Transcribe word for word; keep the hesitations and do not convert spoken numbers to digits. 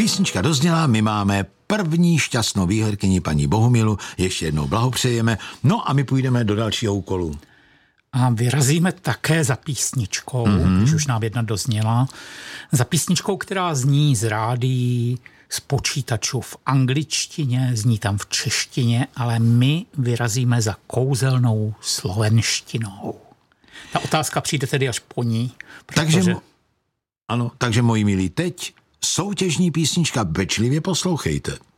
Písnička dozněla, my máme první šťastnou výherkyni paní Bohumilu, ještě jednou blahopřejeme, no a my půjdeme do dalšího úkolu. A vyrazíme také za písničkou, mm-hmm. když už nám jedna dozněla, za písničkou, která zní z rádií, z počítačů v angličtině, zní tam v češtině, ale my vyrazíme za kouzelnou slovenštinou. Ta otázka přijde tedy až po ní. Protože... Takže, ano, takže moji milí, teď soutěžní písnička, pečlivě poslouchejte.